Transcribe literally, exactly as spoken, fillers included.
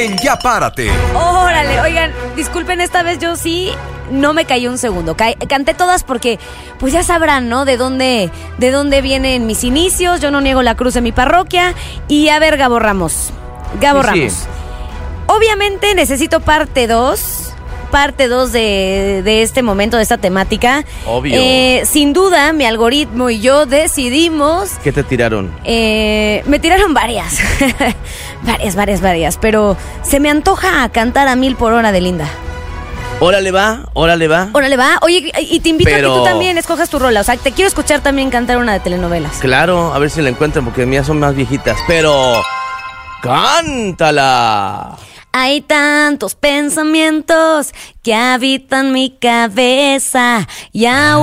En Ya Párate. Órale, oigan, disculpen, esta vez yo sí no me caí un segundo. Ca- canté todas porque, pues ya sabrán, ¿no? De dónde, de dónde vienen mis inicios. Yo no niego la cruz de mi parroquia. Y a ver, Gabo Ramos. Gabo Sí, Ramos. sí. Obviamente necesito parte dos. Parte dos de, de este momento, de esta temática. Obvio. Eh, sin duda, mi algoritmo y yo decidimos. ¿Qué te tiraron? Eh, me tiraron varias. varias, varias, varias. Pero se me antoja cantar a mil por hora de Linda. Órale va, órale va. Órale, va. Oye, y te invito Pero- a que tú también escojas tu rola. O sea, te quiero escuchar también cantar una de telenovelas. Claro, a ver si la encuentran porque mías son más viejitas. Pero... ¡cántala! Hay tantos pensamientos que habitan mi cabeza y aún